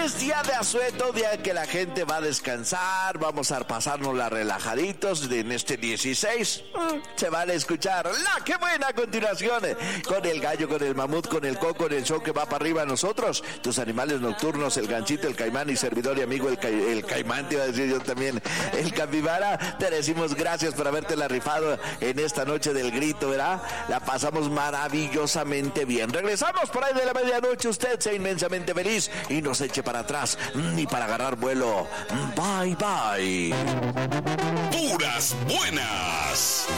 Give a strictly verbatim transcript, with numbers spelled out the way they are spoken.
es día de asueto, día que la gente va a descansar, vamos a pasárnosla relajaditos en este dieciséis. Se van a escuchar La Que Buena a continuación, con el gallo, con el mamut, con el coco, en el show que va para arriba. Nosotros, tus animales nocturnos, el ganchito, el caimán y servidor y amigo el, ca el caimán, te iba a decir yo también, el capibara. Te decimos gracias por haberte la rifado en esta noche del grito, ¿verdad? La pasamos maravillosamente bien. Regresamos por ahí de la medianoche. Usted sea inmensamente feliz y no se eche para atrás ni para agarrar vuelo. Bye, bye. Puras buenas.